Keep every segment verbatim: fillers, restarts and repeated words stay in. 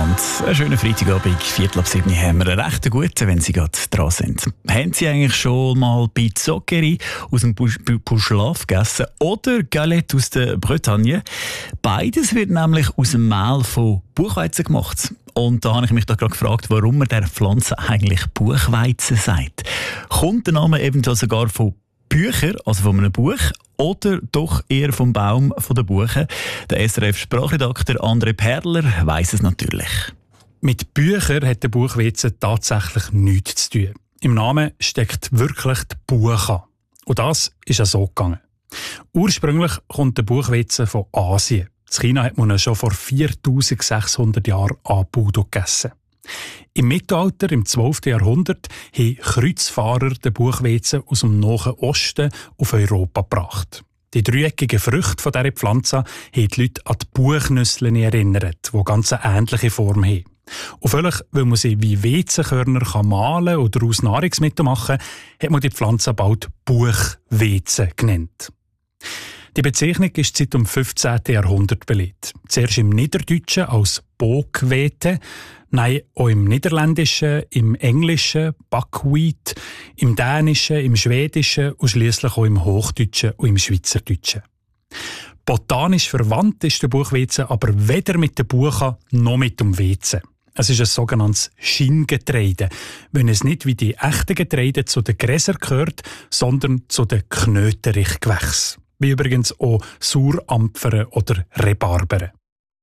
miteinander. Einen schönen Freitagabend, Viertel ab sieben haben wir einen recht guten, wenn Sie gerade dran sind. Haben Sie eigentlich schon mal Pizzoccheri aus dem Pouchelaf gegessen oder Galette aus der Bretagne? Beides wird nämlich aus dem Mehl von Buchweizen gemacht. Und da habe ich mich da gerade gefragt, warum man der Pflanze eigentlich Buchweizen sagt. Kommt der Name eventuell sogar von Bücher, also von einem Buch, oder doch eher vom Baum von der Buche? Der S R F-Sprachredakteur André Perler weiss es natürlich. Mit Büchern hat der Buchweizen tatsächlich nichts zu tun. Im Namen steckt wirklich die Buche. Und das ist ja so gegangen. Ursprünglich kommt der Buchweizen von Asien. In China hat man ihn schon vor viertausendsechshundert Jahren angebaut gegessen. Im Mittelalter, im zwölften Jahrhundert, haben Kreuzfahrer den Buchweizen aus dem Nahen Osten auf Europa gebracht. Die dreieckigen Früchte von dieser Pflanze haben die Leute an die Buchnüsse erinnert, die ganz eine ähnliche Form haben. Und vielleicht, weil man sie wie Weizenkörner mahlen oder daraus Nahrungsmittel machen kann, hat man die Pflanze bald Buchweizen genannt. Die Bezeichnung ist seit dem fünfzehnten Jahrhundert belegt. Zuerst im Niederdeutschen als Boghwete, nein, auch im Niederländischen, im Englischen, Buckwheat, im Dänischen, im Schwedischen und schliesslich auch im Hochdeutschen und im Schweizerdeutschen. Botanisch verwandt ist der Buchweizen aber weder mit der Buche noch mit dem Weizen. Es ist ein sogenanntes Schiengetreide, wenn es nicht wie die echten Getreide zu den Gräsern gehört, sondern zu den Knöterichgewächsen. Wie übrigens auch Surampfern oder Rhabarberen.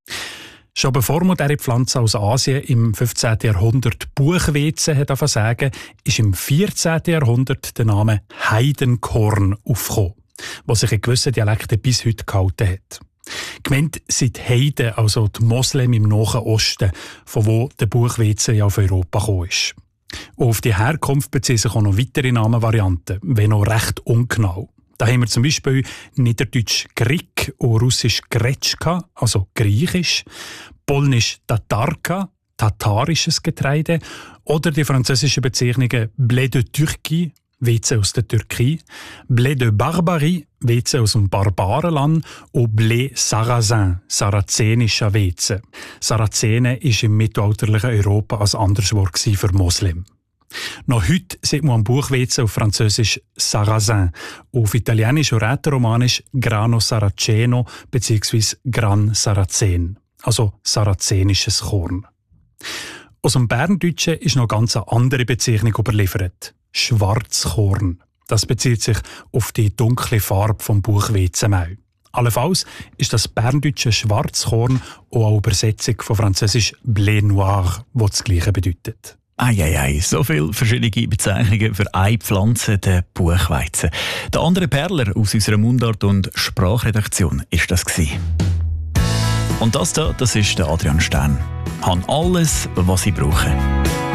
Schon bevor man diese Pflanze aus Asien im fünfzehnten Jahrhundert Buchweizen hat sagen, ist im vierzehnten Jahrhundert der Name Heidenkorn aufgekommen, was sich in gewissen Dialekten bis heute gehalten hat. Gemeint sind Heiden, also die Moslem im Nahen Osten, von wo der Buchweizen ja auf Europa gekommen ist. Und auf die Herkunft beziehen sich auch noch weitere Namenvarianten, wenn auch recht ungenau. Da haben wir zum Beispiel Niederdeutsch Grik und Russisch Gretschka, also griechisch, Polnisch Tatarka, tatarisches Getreide, oder die französischen Bezeichnungen Blé de Turquie, Weizen aus der Türkei, Blé de Barbarie, Weizen aus dem Barbarenland und Blé Sarrasin, sarazenischer Weizen. Sarazene war im mittelalterlichen Europa ein anderes Wort für Moslem. Noch heute sieht man am Buchweizen auf Französisch Sarrasin, auf Italienisch und Rätoromanisch Grano Saraceno bzw. Gran Sarazen, also sarazenisches Korn. Aus dem Berndeutschen ist noch ganz eine andere Bezeichnung überliefert: Schwarzkorn. Das bezieht sich auf die dunkle Farbe vom Buchweizenmehl. Allenfalls ist das berndeutsche Schwarzkorn auch eine Übersetzung von Französisch Blé Noir, das das Gleiche bedeutet. Eieiei, so viele verschiedene Bezeichnungen für eine Pflanze, den Buchweizen. Der andere Perler aus unserer Mundart- und Sprachredaktion ist das gewesen. Und das da, das ist der Adrian Stern. Han alles, was ich brauche.